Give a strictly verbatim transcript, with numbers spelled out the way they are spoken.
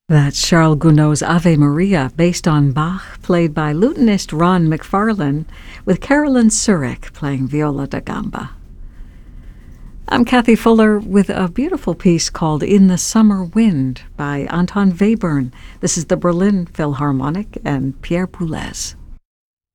That's Charles Gounod's Ave Maria, based on Bach, played by lutenist Ron McFarlane, with Carolyn Surik playing viola da gamba. I'm Kathy Fuller with a beautiful piece called In the Summer Wind by Anton Webern. This is the Berlin Philharmonic and Pierre Boulez.